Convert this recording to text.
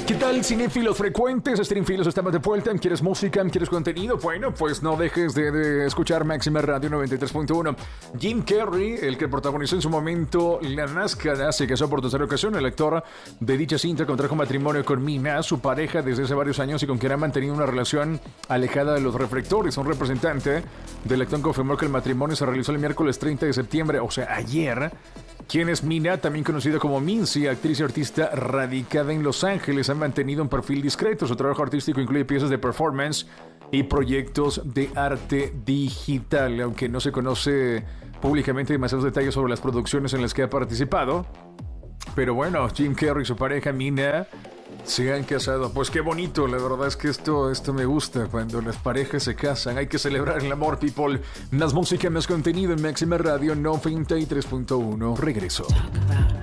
¿Qué tal, cinéfilos frecuentes, streamfilos? Estamos de vuelta. ¿Quieres música? ¿Quieres contenido? Bueno, pues no dejes de escuchar Máxima Radio 93.1. Jim Carrey, el que protagonizó en su momento La Máscara, se casó por tercera ocasión. El actor de dicha cinta contrajo matrimonio con Mina, su pareja desde hace varios años y con quien ha mantenido una relación alejada de los reflectores. Un representante del actor confirmó que el matrimonio se realizó el miércoles 30 de septiembre, o sea, ayer. ¿Quién es Mina? También conocida como Minzy, actriz y artista radicada en Los Ángeles. Ha mantenido un perfil discreto. Su trabajo artístico incluye piezas de performance y proyectos de arte digital, aunque no se conoce públicamente demasiados detalles sobre las producciones en las que ha participado. Pero bueno, Jim Carrey y su pareja Mina se han casado. Pues qué bonito, la verdad es que esto me gusta cuando las parejas se casan. Hay que celebrar el amor, people. Más música, más contenido en Máxima Radio 93.1. Regreso.